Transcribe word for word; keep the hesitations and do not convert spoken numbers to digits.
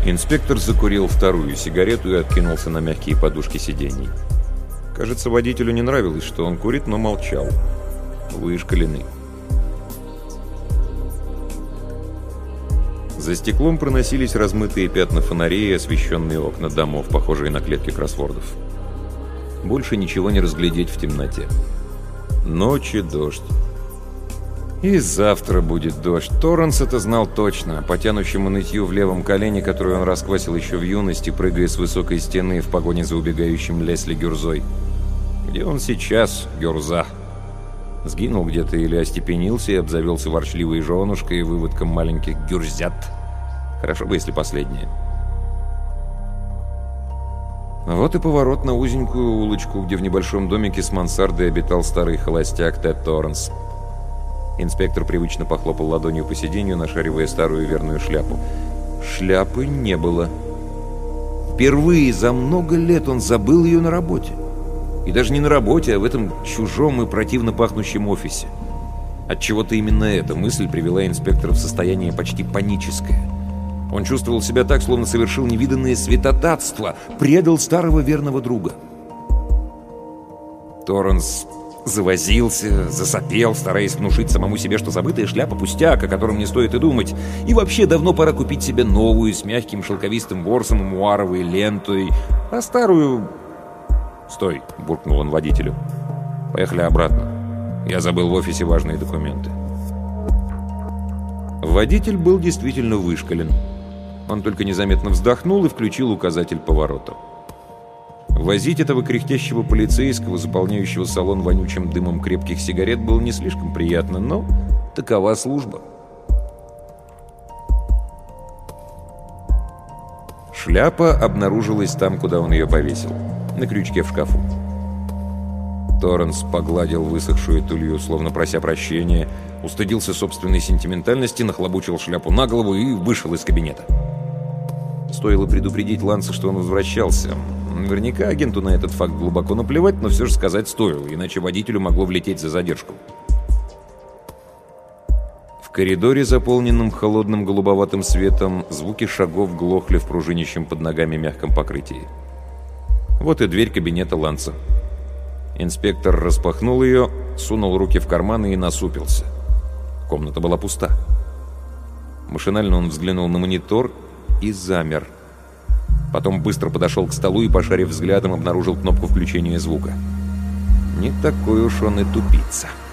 Инспектор закурил вторую сигарету и откинулся на мягкие подушки сидений. Кажется, водителю не нравилось, что он курит, но молчал. Вышкаленный. За стеклом проносились размытые пятна фонарей и освещенные окна домов, похожие на клетки кроссвордов. Больше ничего не разглядеть в темноте. Ночь и дождь. И завтра будет дождь. Торренс это знал точно, по тянущему нытью в левом колене, которую он расквасил еще в юности, прыгая с высокой стены в погоне за убегающим Лесли Гюрзой. Где он сейчас, Гюрза? Сгинул где-то или остепенился и обзавелся ворчливой женушкой и выводком маленьких гюрзят? Хорошо бы, если последнее. Вот и поворот на узенькую улочку, где в небольшом домике с мансардой обитал старый холостяк Тед Торренс. Инспектор привычно похлопал ладонью по сиденью, нашаривая старую верную шляпу. Шляпы не было. Впервые за много лет он забыл ее на работе. И даже не на работе, а в этом чужом и противно пахнущем офисе. Отчего-то именно эта мысль привела инспектора в состояние почти паническое. Он чувствовал себя так, словно совершил невиданное святотатство, предал старого верного друга. Торренс завозился, засопел, стараясь внушить самому себе, что забытая шляпа пустяк, о котором не стоит и думать. И вообще давно пора купить себе новую, с мягким шелковистым ворсом и муаровой лентой. А старую... «Стой!» — буркнул он водителю. «Поехали обратно. Я забыл в офисе важные документы». Водитель был действительно вышкален. Он только незаметно вздохнул и включил указатель поворота. Возить этого кряхтящего полицейского, заполняющего салон вонючим дымом крепких сигарет, было не слишком приятно, но такова служба. Шляпа обнаружилась там, куда он ее повесил, на крючке в шкафу. Торренс погладил высохшую тулью, словно прося прощения, устыдился собственной сентиментальности, нахлобучил шляпу на голову и вышел из кабинета. Стоило предупредить Ланса, что он возвращался. Наверняка агенту на этот факт глубоко наплевать, но все же сказать стоило, иначе водителю могло влететь за задержку. В коридоре, заполненном холодным голубоватым светом, звуки шагов глохли в пружинящем под ногами мягком покрытии. Вот и дверь кабинета Ланса. Инспектор распахнул ее, сунул руки в карманы и насупился. Комната была пуста. Машинально он взглянул на монитор и замер. Потом быстро подошел к столу и, пошарив взглядом, обнаружил кнопку включения звука. Не такой уж он и тупица.